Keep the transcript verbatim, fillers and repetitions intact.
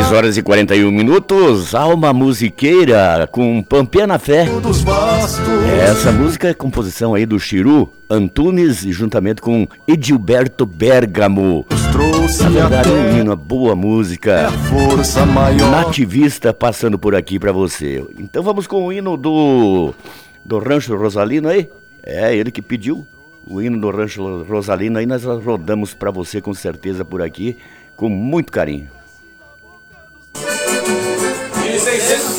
dez horas e quarenta e um minutos, Alma Musiqueira com Pampiana na Fé. Essa música é composição aí do Chiru Antunes, juntamente com Edilberto Bergamo. Na verdade, uma boa música nativista passando por aqui pra você. Então vamos com o hino do, do Rancho Rosalino aí. É, ele que pediu o hino do Rancho Rosalino aí, nós rodamos pra você com certeza por aqui, com muito carinho. mil e seiscentos